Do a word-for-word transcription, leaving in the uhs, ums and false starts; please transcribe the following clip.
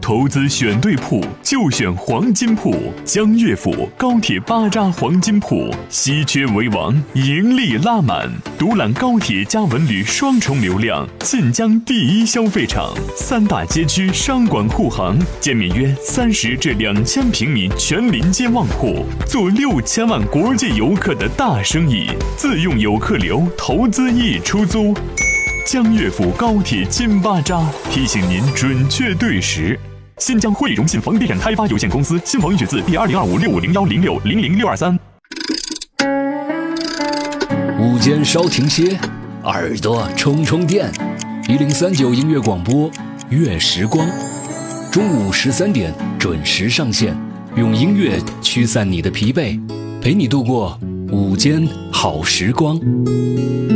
投资选对铺就选黄金铺，江悦府高铁巴扎黄金铺，稀缺为王，盈利拉满。独揽高铁加文旅双重流量，晋江第一消费场，三大街区商管护航，建面约三十至两千平米全临街旺铺，做六千万国际游客的大生意，自用游客流，投资易出租。江悦府高铁金巴扎提醒您准确对时。新疆汇荣信房地产开发有限公司，新房预取自第二零二五六五零幺零六零零六二三。 午间稍停歇，耳朵充充电。一零三九音乐广播，乐时光，中午十三点准时上线，用音乐驱散你的疲惫，陪你度过午间好时光。